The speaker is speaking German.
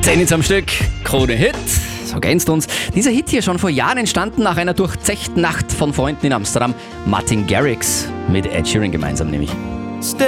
10 am Stück, Krone Hit, so kennst du uns. Dieser Hit hier schon vor Jahren entstanden nach einer durchzechten Nacht von Freunden in Amsterdam. Martin Garrix mit Ed Sheeran gemeinsam nämlich.